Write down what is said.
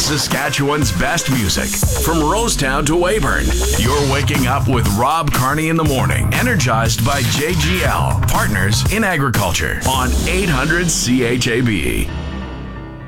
Saskatchewan's best music from Rosetown to Weyburn. You're waking up with Rob Carney in the morning, energized by JGL, partners in agriculture on 800 CHAB.